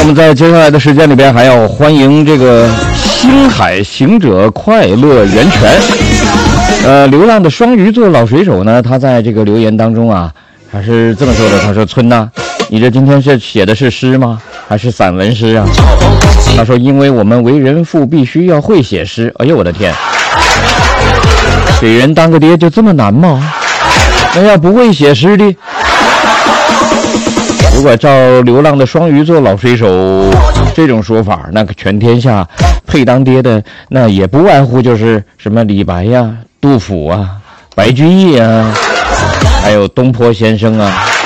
我们在接下来的时间里边还要欢迎这个星海行者快乐源泉。流浪的双鱼座老水手呢，他在这个留言当中啊，他是这么说的，他说：“村呐，你这今天是写的是诗吗？还是散文诗啊？”他说：“因为我们为人父必须要会写诗。”哎呦我的天，给人当个爹就这么难吗？那要不会写诗的，如果照流浪的双鱼座老水手这种说法，那个全天下配当爹的那也不外乎就是什么李白呀、杜甫啊、白居易啊，还有东坡先生啊，